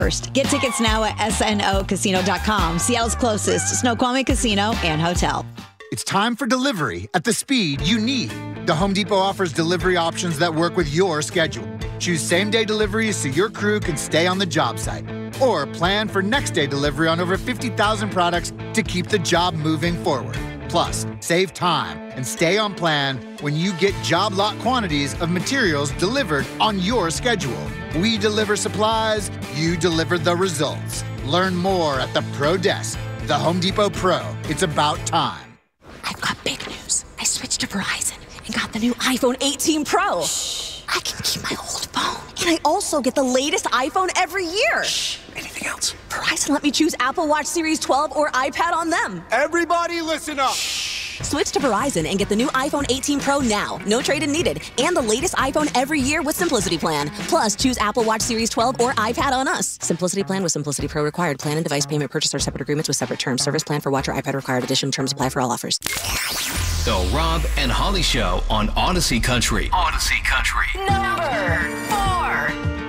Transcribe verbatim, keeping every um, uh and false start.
First, get tickets now at S N O casino dot com, Seattle's closest Snoqualmie casino and hotel. It's time for delivery at the speed you need. The Home Depot offers delivery options that work with your schedule. Choose same-day deliveries so your crew can stay on the job site. Or plan for next-day delivery on over fifty thousand products to keep the job moving forward. Plus, save time and stay on plan when you get job lot quantities of materials delivered on your schedule. We deliver supplies, you deliver the results. Learn more at the Pro Desk. The Home Depot Pro. It's about time. I've got big news. I switched to Verizon and got the new iPhone eighteen Pro. Shh. I can keep my old phone. And I also get the latest iPhone every year. Shh. Anything else? Verizon let me choose Apple Watch Series twelve or iPad on them. Everybody listen up. Shh. Switch to Verizon and get the new iPhone eighteen Pro now. No trade-in needed. And the latest iPhone every year with Simplicity Plan. Plus, choose Apple Watch Series twelve or iPad on us. Simplicity Plan with Simplicity Pro required. Plan and device payment purchase are separate agreements with separate terms. Service plan for watch or iPad required. Additional terms apply for all offers. The Rob and Holly Show on Odyssey Country. Odyssey Country. Number four.